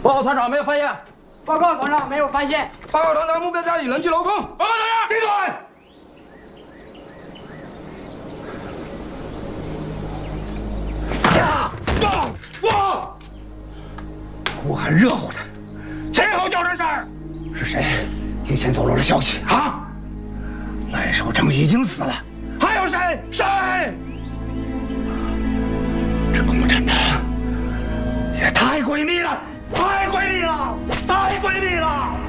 报告团长，没有发现。 报告团长，没有发现。 报告团长，目标点已人机牢控。 报告团长，闭嘴！我我还热乎呢。 谁好叫这事儿？ 是谁提前走漏了消息啊？赖守正已经死了， 还有谁？谁？ 这共产党也太太诡秘了！太诡秘了！太诡秘了！